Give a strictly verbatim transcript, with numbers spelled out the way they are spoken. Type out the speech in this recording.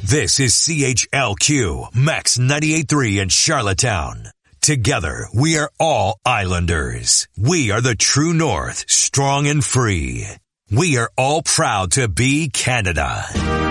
This is C H L Q, Max ninety-eight point three in Charlottetown. Together, we are all Islanders. We are the true north, strong and free. We are all proud to be Canada.